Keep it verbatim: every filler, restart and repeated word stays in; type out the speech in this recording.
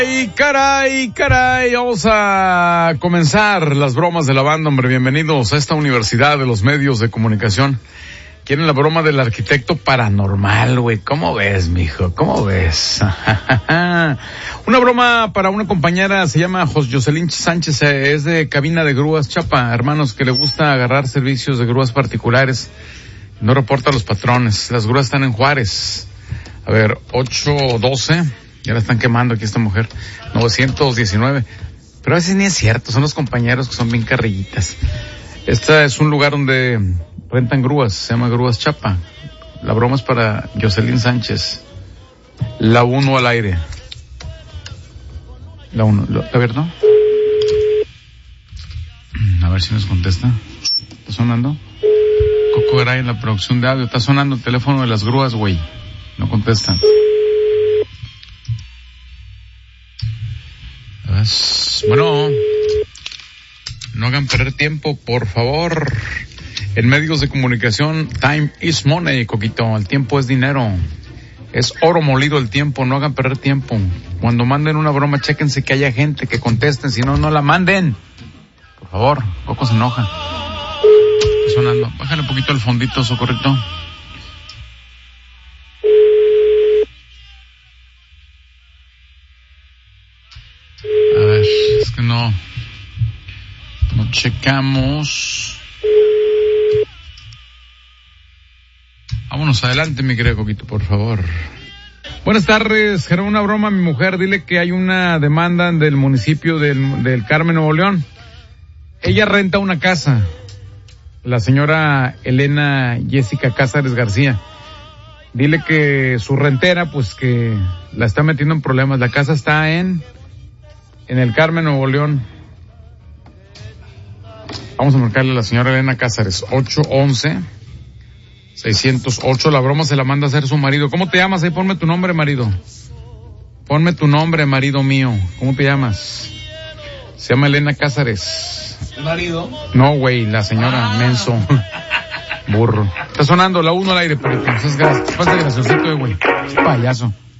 Ay, caray, caray, vamos a comenzar las bromas de la banda, hombre. Bienvenidos a esta universidad de los medios de comunicación. ¿Quieren la broma del arquitecto paranormal, güey? ¿Cómo ves, mijo? ¿Cómo ves? Una broma para una compañera, se llama Jocelyn Sánchez, es de cabina de grúas Chapa, hermanos, que le gusta agarrar servicios de grúas particulares. No reporta a los patrones. Las grúas están en Juárez. A ver, ocho doce. Ya la están quemando aquí esta mujer. novecientos diecinueve. Pero a veces ni es cierto, son los compañeros que son bien carrillitas. Este es un lugar donde rentan grúas, se llama Grúas Chapa. La broma es para Jocelyn Sánchez. La uno al aire. La uno, a ver, ¿no? A ver si nos contesta. ¿Está sonando? Coco Garay en la producción de audio. Está sonando el teléfono de las grúas, güey. No contestan. Bueno, no hagan perder tiempo, por favor. En medios de comunicación, time is money, Coquito. El tiempo es dinero. Es oro molido el tiempo, no hagan perder tiempo. Cuando manden una broma, chéquense que haya gente que contesten, si no, no la manden. Por favor, Coco se enoja. Está sonando. Bájale un poquito el fondito, Socorrito. A ver, es que no, no checamos. Vámonos adelante, mi querido Coquito, por favor. Buenas tardes, quiero una broma a mi mujer. Dile que hay una demanda del municipio del, del Carmen, Nuevo León. Ella renta una casa. La señora Elena Jessica Cázares García. Dile que su rentera, pues que la está metiendo en problemas. La casa está en... en el Carmen, Nuevo León. Vamos a marcarle a la señora Elena Cázares. ocho once seiscientos ocho. La broma se la manda a hacer su marido. ¿Cómo te llamas? Ahí ponme tu nombre, marido. Ponme tu nombre, marido mío. ¿Cómo te llamas? Se llama Elena Cázares. ¿El marido? No, güey, la señora. Ah. Menso. Burro. Está sonando la uno al aire, pero entonces gracias. Pasa graciosito, güey. Es payaso.